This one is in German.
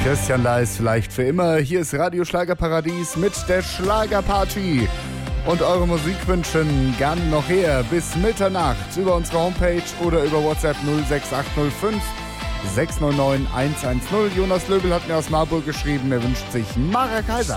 Christian Leis vielleicht für immer. Hier ist Radio Schlagerparadies mit der Schlagerparty. Und eure Musikwünschen gerne noch her bis Mitternacht über unsere Homepage oder über WhatsApp 06805 699 110. Jonas Löbel hat mir aus Marburg geschrieben, er wünscht sich Mara Kaiser.